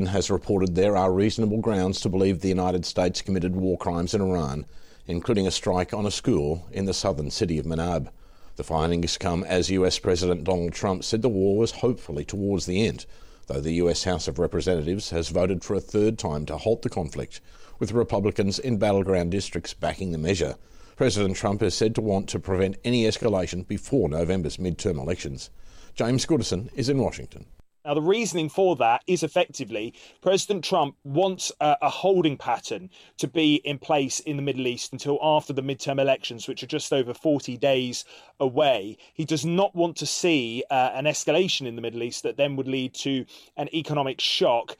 has reported there are reasonable grounds to believe the United States committed war crimes in Iran, including a strike on a school in the southern city of Manab. The findings come as US President Donald Trump said the war was hopefully towards the end, though the US House of Representatives has voted for a third time to halt the conflict, with Republicans in battleground districts backing the measure. President Trump is said to want to prevent any escalation before November's midterm elections. James Goodison is in Washington. Now, the reasoning for that is effectively President Trump wants a holding pattern to be in place in the Middle East until after the midterm elections, which are just over 40 days away. He does not want to see an escalation in the Middle East that then would lead to an economic shock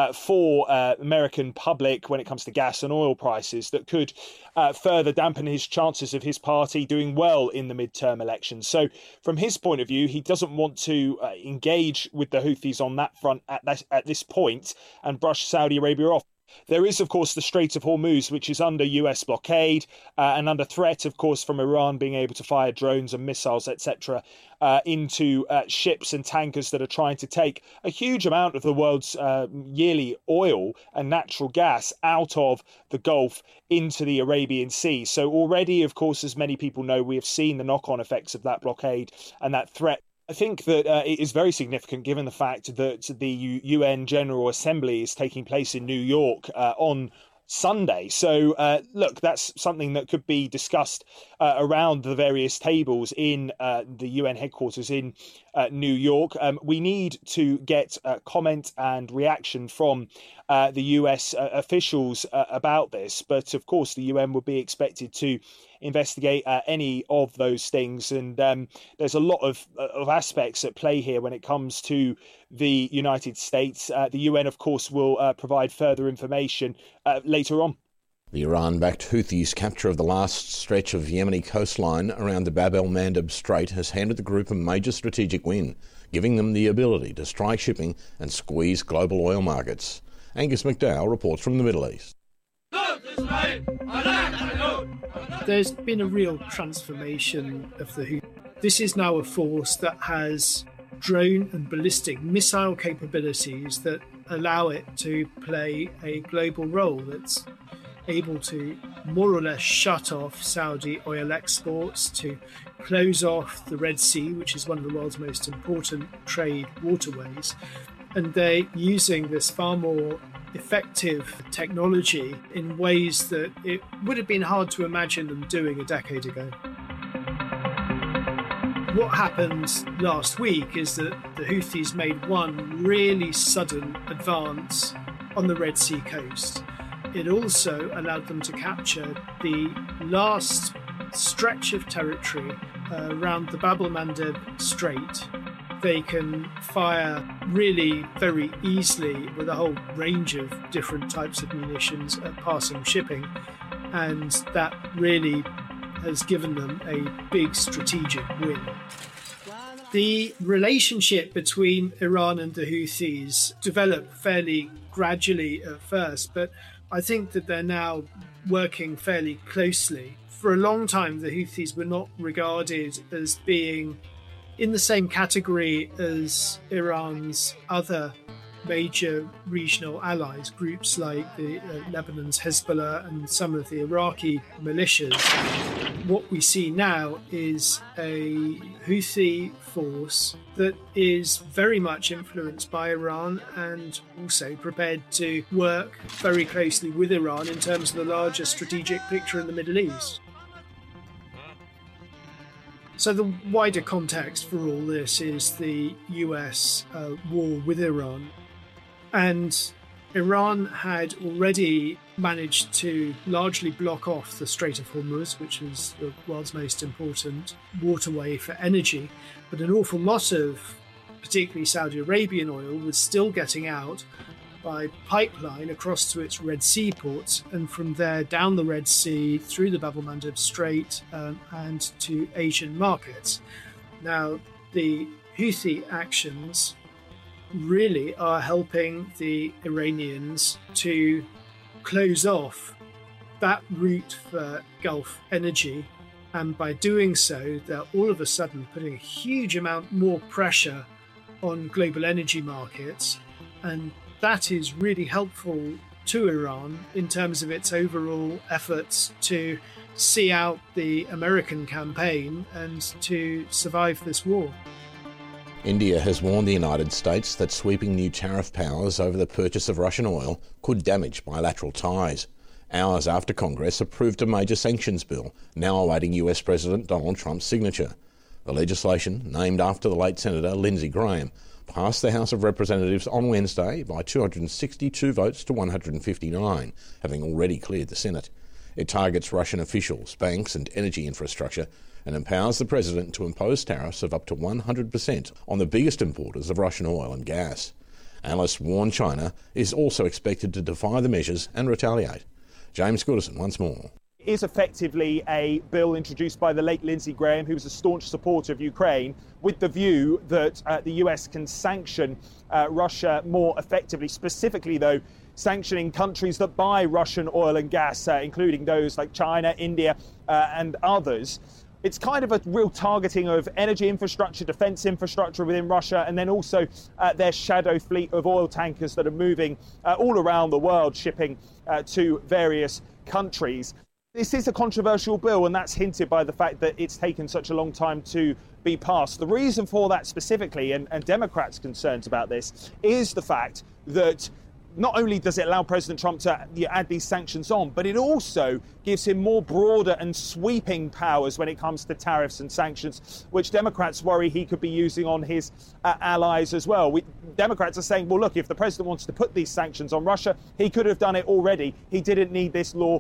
for American public when it comes to gas and oil prices that could further dampen his chances of his party doing well in the midterm elections. So from his point of view, he doesn't want to engage with the Houthis on that front at this point and brush Saudi Arabia off. There is, of course, the Strait of Hormuz, which is under US blockade and under threat, of course, from Iran being able to fire drones and missiles, etc., into ships and tankers that are trying to take a huge amount of the world's yearly oil and natural gas out of the Gulf into the Arabian Sea. So already, of course, as many people know, we have seen the knock-on effects of that blockade and that threat. I think that it is very significant given the fact that the UN General Assembly is taking place in New York on Sunday. So, look, that's something that could be discussed around the various tables in the UN headquarters in New York. We need to get comment and reaction from the US officials about this. But, of course, the UN would be expected to investigate any of those things. And there's a lot of aspects at play here when it comes to the United States. The UN, of course, will provide further information later on. The Iran-backed Houthis' capture of the last stretch of Yemeni coastline around the Bab el-Mandeb Strait has handed the group a major strategic win, giving them the ability to strike shipping and squeeze global oil markets. Angus McDowell reports from the Middle East. There's been a real transformation of the Houthis. This is now a force that has drone and ballistic missile capabilities that allow it to play a global role. That's able to more or less shut off Saudi oil exports, to close off the Red Sea, which is one of the world's most important trade waterways. And they're using this far more effective technology in ways that it would have been hard to imagine them doing a decade ago. What happened last week is that the Houthis made one really sudden advance on the Red Sea coast. It also allowed them to capture the last stretch of territory around the Bab el-Mandeb Strait. They can fire really very easily with a whole range of different types of munitions at passing shipping, and that really has given them a big strategic win. The relationship between Iran and the Houthis developed fairly gradually at first, but I think that they're now working fairly closely. For a long time, the Houthis were not regarded as being in the same category as Iran's other major regional allies, groups like the Lebanon's Hezbollah and some of the Iraqi militias. What we see now is a Houthi force that is very much influenced by Iran and also prepared to work very closely with Iran in terms of the larger strategic picture in the Middle East. So the wider context for all this is the US war with Iran. And Iran had already managed to largely block off the Strait of Hormuz, which is the world's most important waterway for energy. But an awful lot of, particularly Saudi Arabian oil, was still getting out by pipeline across to its Red Sea ports, and from there down the Red Sea, through the Bab el-Mandeb Strait, and to Asian markets. Now, the Houthi actions really are helping the Iranians to close off that route for Gulf energy, and by doing so, they're all of a sudden putting a huge amount more pressure on global energy markets, and that is really helpful to Iran in terms of its overall efforts to see out the American campaign and to survive this war. India has warned the United States that sweeping new tariff powers over the purchase of Russian oil could damage bilateral ties. Hours after Congress approved a major sanctions bill, now awaiting US President Donald Trump's signature. The legislation, named after the late Senator Lindsey Graham, passed the House of Representatives on Wednesday by 262 votes to 159, having already cleared the Senate. It targets Russian officials, banks and energy infrastructure and empowers the president to impose tariffs of up to 100% on the biggest importers of Russian oil and gas. Analysts warn China is also expected to defy the measures and retaliate. James Goodison once more. It is effectively a bill introduced by the late Lindsey Graham, who was a staunch supporter of Ukraine, with the view that the US can sanction Russia more effectively, specifically, though, sanctioning countries that buy Russian oil and gas, including those like China, India and others. It's kind of a real targeting of energy infrastructure, defence infrastructure within Russia, and then also their shadow fleet of oil tankers that are moving all around the world, shipping to various countries. This is a controversial bill, and that's hinted by the fact that it's taken such a long time to be passed. The reason for that specifically, and Democrats' concerns about this, is the fact that not only does it allow President Trump to add these sanctions on, but it also gives him more broader and sweeping powers when it comes to tariffs and sanctions, which Democrats worry he could be using on his allies as well. Democrats are saying, well, look, if the president wants to put these sanctions on Russia, he could have done it already. He didn't need this law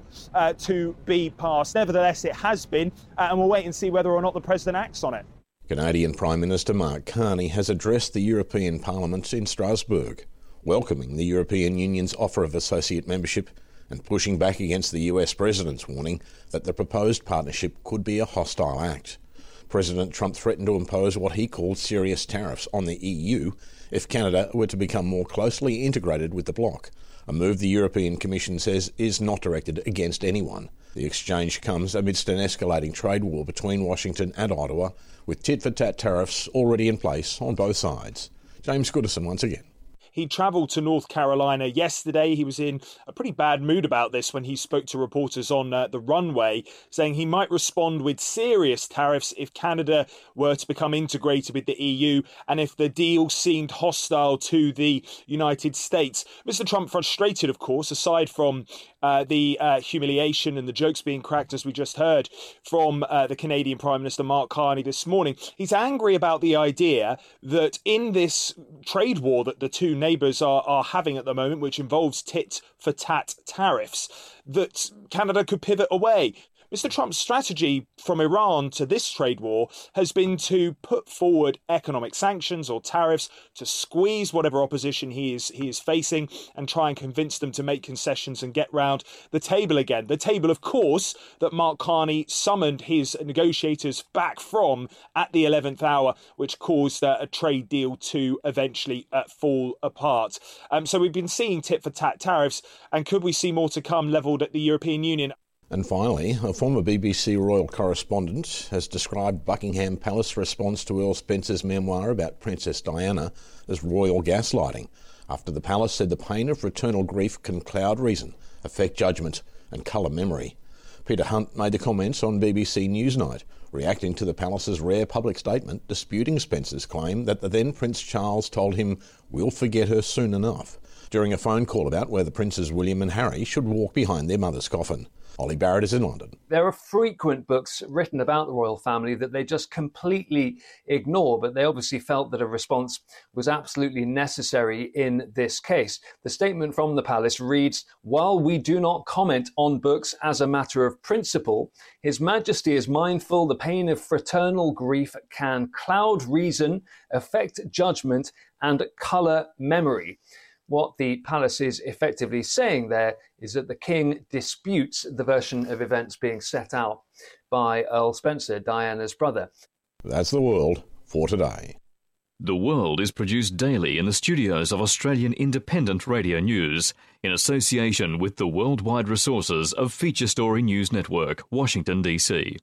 to be passed. Nevertheless, it has been, and we'll wait and see whether or not the president acts on it. Canadian Prime Minister Mark Carney has addressed the European Parliament in Strasbourg, welcoming the European Union's offer of associate membership and pushing back against the US president's warning that the proposed partnership could be a hostile act. President Trump threatened to impose what he called serious tariffs on the EU if Canada were to become more closely integrated with the bloc, a move the European Commission says is not directed against anyone. The exchange comes amidst an escalating trade war between Washington and Ottawa, with tit-for-tat tariffs already in place on both sides. James Goodison once again. He travelled to North Carolina yesterday. He was in a pretty bad mood about this when he spoke to reporters on the runway, saying he might respond with serious tariffs if Canada were to become integrated with the EU and if the deal seemed hostile to the United States. Mr. Trump frustrated, of course, aside from the humiliation and the jokes being cracked, as we just heard from the Canadian Prime Minister Mark Carney this morning. He's angry about the idea that in this trade war that the two neighbours are having at the moment, which involves tit-for-tat tariffs, that Canada could pivot away. Mr. Trump's strategy from Iran to this trade war has been to put forward economic sanctions or tariffs to squeeze whatever opposition he is facing and try and convince them to make concessions and get round the table again. The table, of course, that Mark Carney summoned his negotiators back from at the 11th hour, which caused a trade deal to eventually fall apart. So we've been seeing tit-for-tat tariffs, and could we see more to come levelled at the European Union? And finally, a former BBC royal correspondent has described Buckingham Palace response to Earl Spencer's memoir about Princess Diana as royal gaslighting, after the palace said the pain of fraternal grief can cloud reason, affect judgment and colour memory. Peter Hunt made the comments on BBC Newsnight, reacting to the palace's rare public statement disputing Spencer's claim that the then Prince Charles told him, "We'll forget her soon enough," during a phone call about whether Princes William and Harry should walk behind their mother's coffin. Ollie Barrett is in London. There are frequent books written about the royal family that they just completely ignore, but they obviously felt that a response was absolutely necessary in this case. The statement from the palace reads, "While we do not comment on books as a matter of principle, His Majesty is mindful the pain of fraternal grief can cloud reason, affect judgment, and colour memory." What the palace is effectively saying there is that the king disputes the version of events being set out by Earl Spencer, Diana's brother. That's the world for today. The World is produced daily in the studios of Australian Independent Radio News in association with the worldwide resources of Feature Story News Network, Washington, D.C.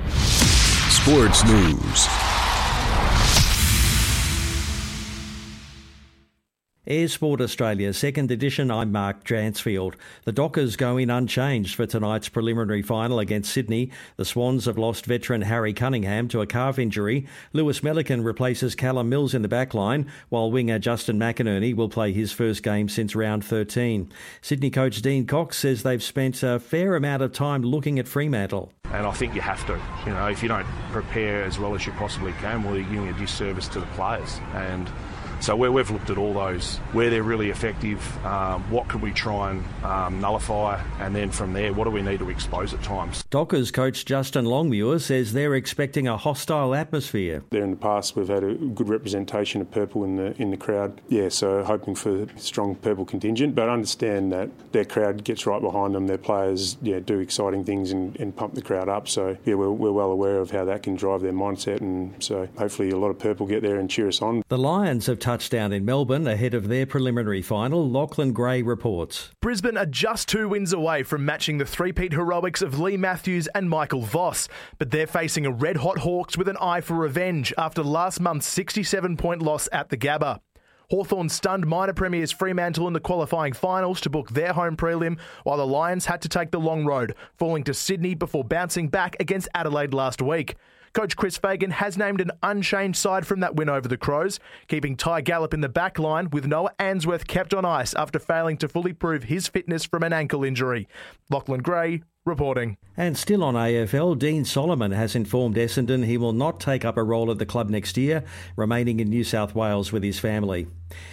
Sports News. Air Sport Australia, second edition, I'm Mark Dransfield. The Dockers go in unchanged for tonight's preliminary final against Sydney. The Swans have lost veteran Harry Cunningham to a calf injury. Lewis Melican replaces Callum Mills in the backline, while winger Justin McInerney will play his first game since round 13. Sydney coach Dean Cox says they've spent a fair amount of time looking at Fremantle. And I think you have to. You know, if you don't prepare as well as you possibly can, well, you're giving a disservice to the players. And so we've looked at all those, where they're really effective, what can we try and nullify, and then from there, what do we need to expose at times. Dockers coach Justin Longmuir says they're expecting a hostile atmosphere. There in the past, we've had a good representation of purple in the crowd. Yeah, so hoping for a strong purple contingent, but understand that their crowd gets right behind them. Their players, do exciting things and pump the crowd up. So yeah, we're well aware of how that can drive their mindset, and so hopefully a lot of purple get there and cheer us on. The Lions have touched down in Melbourne ahead of their preliminary final. Lachlan Gray reports. Brisbane are just 2 wins away from matching the three-peat heroics of Lee Matthews and Michael Voss, but they're facing a red-hot Hawks with an eye for revenge after last month's 67-point loss at the Gabba. Hawthorn stunned minor premiers Fremantle in the qualifying finals to book their home prelim, while the Lions had to take the long road, falling to Sydney before bouncing back against Adelaide last week. Coach Chris Fagan has named an unchanged side from that win over the Crows, keeping Ty Gallup in the back line with Noah Answorth kept on ice after failing to fully prove his fitness from an ankle injury. Lachlan Gray reporting. And still on AFL, Dean Solomon has informed Essendon he will not take up a role at the club next year, remaining in New South Wales with his family.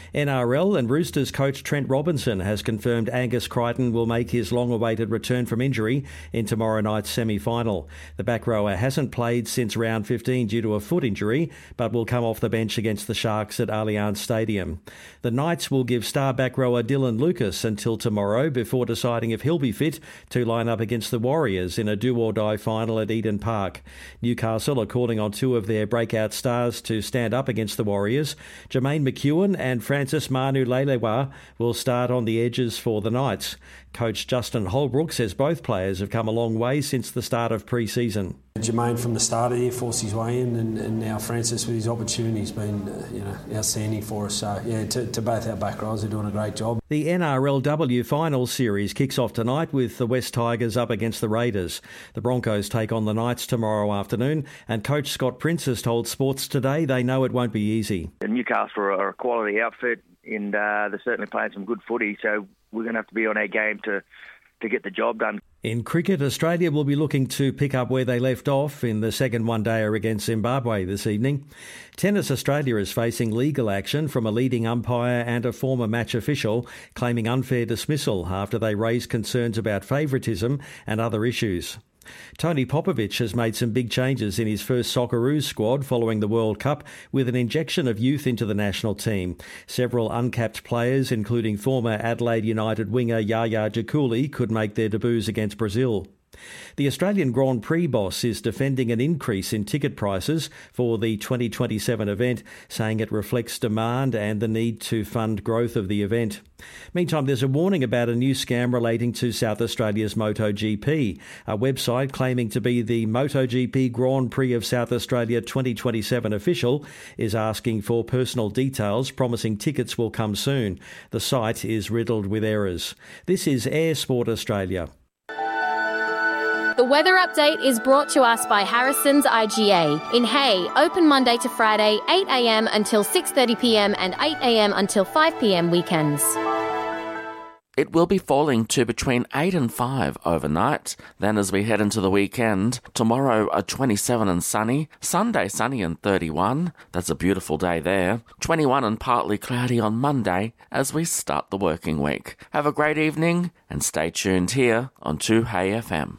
NRL and Roosters coach Trent Robinson has confirmed Angus Crichton will make his long-awaited return from injury in tomorrow night's semi-final. The back rower hasn't played since round 15 due to a foot injury, but will come off the bench against the Sharks at Allianz Stadium. The Knights will give star back rower Dylan Lucas until tomorrow before deciding if he'll be fit to line up against the Warriors in a do-or-die final at Eden Park. Newcastle are calling on two of their breakout stars to stand up against the Warriors. Jermaine McEwen and Francis Manu-Lelewa will start on the edges for the Knights. Coach Justin Holbrook says both players have come a long way since the start of pre-season. Jermaine from the start of the year forced his way in, and now Francis with his opportunity has been outstanding for us. So yeah, to both our back rows, they're doing a great job. The NRLW Finals Series kicks off tonight with the West Tigers up against the Raiders. The Broncos take on the Knights tomorrow afternoon, and Coach Scott Prince has told Sports Today they know it won't be easy. Newcastle are a quality outfit, and they're certainly playing some good footy, so we're going to have to be on our game to get the job done. In cricket, Australia will be looking to pick up where they left off in the second one-dayer against Zimbabwe this evening. Tennis Australia is facing legal action from a leading umpire and a former match official claiming unfair dismissal after they raised concerns about favouritism and other issues. Tony Popovich has made some big changes in his first Socceroos squad following the World Cup with an injection of youth into the national team. Several uncapped players, including former Adelaide United winger Yaya Jakouli, could make their debuts against Brazil. The Australian Grand Prix boss is defending an increase in ticket prices for the 2027 event, saying it reflects demand and the need to fund growth of the event. Meantime, there's a warning about a new scam relating to South Australia's MotoGP. A website claiming to be the MotoGP Grand Prix of South Australia 2027 official is asking for personal details, promising tickets will come soon. The site is riddled with errors. This is Air Sport Australia. The weather update is brought to us by Harrison's IGA. In Hay, open Monday to Friday, 8 a.m. until 6:30 p.m. and 8 a.m. until 5 p.m. weekends. It will be falling to between 8 and 5 overnight. Then as we head into the weekend, tomorrow a 27 and sunny, Sunday sunny and 31. That's a beautiful day there. 21 and partly cloudy on Monday as we start the working week. Have a great evening and stay tuned here on 2Hay FM.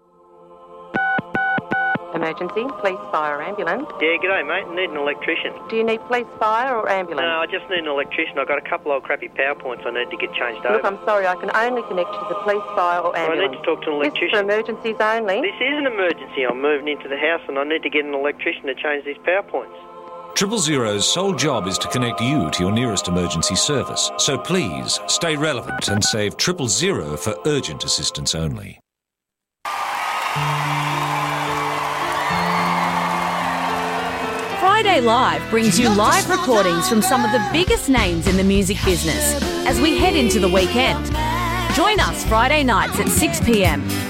Emergency, police, fire, ambulance. Yeah, g'day mate, I need an electrician. Do you need police, fire or ambulance? No, I just need an electrician. I've got a couple of crappy power points I need to get changed over. Look, I'm sorry, I can only connect you to the police, fire or ambulance. Well, I need to talk to an electrician. This is for emergencies only. This is an emergency. I'm moving into the house and I need to get an electrician to change these power points. 000's sole job is to connect you to your nearest emergency service. So please, stay relevant and save 000 for urgent assistance only. Friday Live brings you live recordings from some of the biggest names in the music business as we head into the weekend. Join us Friday nights at 6 p.m